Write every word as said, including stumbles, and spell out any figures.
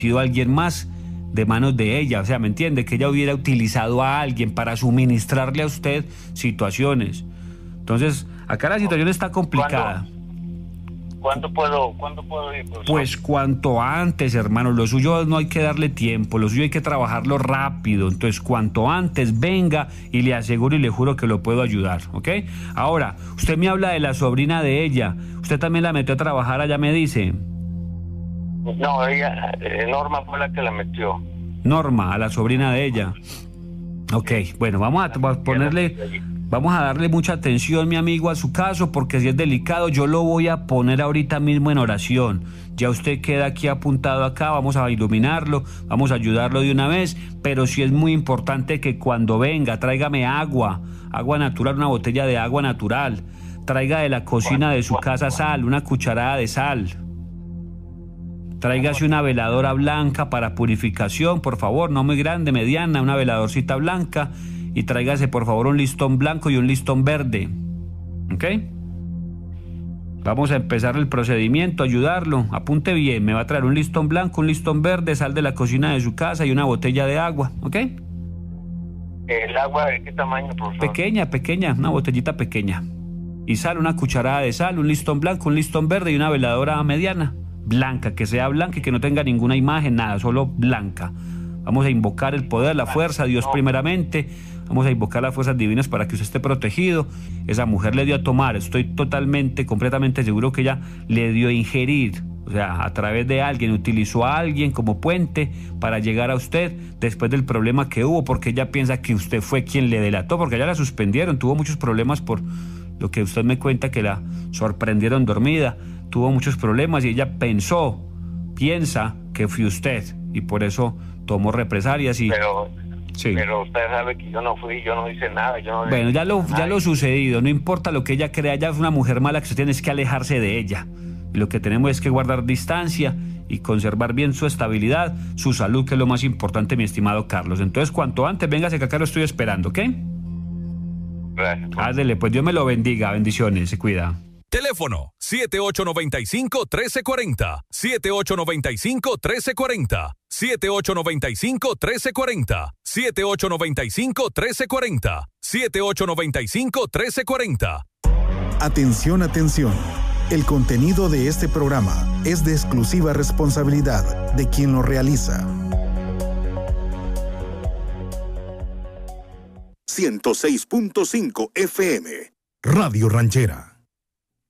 sido alguien más de manos de ella, o sea, ¿me entiende? Que ella hubiera utilizado a alguien para suministrarle a usted situaciones. Entonces, acá la situación está complicada. ¿Cuándo puedo, ¿cuándo puedo ir, profesor? Pues cuanto antes, hermano, lo suyo no hay que darle tiempo, lo suyo hay que trabajarlo rápido, entonces cuanto antes venga y le aseguro y le juro que lo puedo ayudar, ¿ok? Ahora, usted me habla de la sobrina de ella, usted también la metió a trabajar allá, me dice. No, ella, eh, Norma fue la que la metió. Norma, a la sobrina de ella. Ok, bueno, vamos a ponerle... Vamos a darle mucha atención, mi amigo, a su caso, porque si es delicado, yo lo voy a poner ahorita mismo en oración. Ya usted queda aquí apuntado acá, vamos a iluminarlo, vamos a ayudarlo de una vez, pero sí es muy importante que cuando venga, tráigame agua, agua natural, una botella de agua natural, traiga de la cocina de su casa sal, una cucharada de sal. Tráigase una veladora blanca para purificación, por favor, no muy grande, mediana, una veladorcita blanca. Y tráigase por favor un listón blanco y un listón verde. ¿Ok? Vamos a empezar el procedimiento, ayudarlo. Apunte bien, me va a traer un listón blanco, un listón verde, sal de la cocina de su casa y una botella de agua. ¿Ok? ¿El agua de qué tamaño, profesor? Pequeña, pequeña, una botellita pequeña. Y sal, una cucharada de sal, un listón blanco, un listón verde y una veladora mediana. Blanca, que sea blanca y que no tenga ninguna imagen, nada, solo blanca. Vamos a invocar el poder, la fuerza, Dios primeramente. Vamos a invocar las fuerzas divinas para que usted esté protegido. Esa mujer le dio a tomar, estoy totalmente, completamente seguro que ella le dio a ingerir. O sea, a través de alguien, utilizó a alguien como puente para llegar a usted después del problema que hubo, porque ella piensa que usted fue quien le delató, porque ya la suspendieron, tuvo muchos problemas por lo que usted me cuenta, que la sorprendieron dormida, tuvo muchos problemas y ella pensó, piensa que fue usted y por eso tomó represalias y... Pero... Sí. Pero usted sabe que yo no fui, yo no hice nada. Yo no bueno, ya lo, nada. ya lo sucedido, no importa lo que ella crea, ella es una mujer mala que usted tiene que alejarse de ella. Y lo que tenemos es que guardar distancia y conservar bien su estabilidad, su salud, que es lo más importante, mi estimado Carlos. Entonces, cuanto antes, véngase que acá lo estoy esperando, ¿ok? Gracias. Ándele, pues Dios me lo bendiga, bendiciones, se cuida. Teléfono siete ocho nueve cinco, uno tres cuatro cero, siete ocho nueve cinco, uno tres cuatro cero, siete ocho nueve cinco, uno tres cuatro cero, siete ocho nueve cinco, uno tres cuatro cero, siete ocho nueve cinco, uno tres cuatro cero. Atención, atención. El contenido de este programa es de exclusiva responsabilidad de quien lo realiza. ciento seis punto cinco F M, Radio Ranchera.